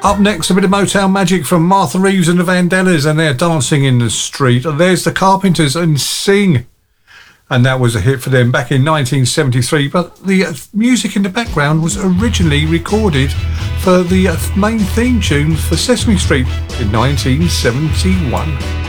Up next, a bit of Motown magic from Martha Reeves and the Vandellas, and they're Dancing in the Street. There's the Carpenters and Sing, and that was a hit for them back in 1973. But the music in the background was originally recorded for the main theme tune for Sesame Street in 1971.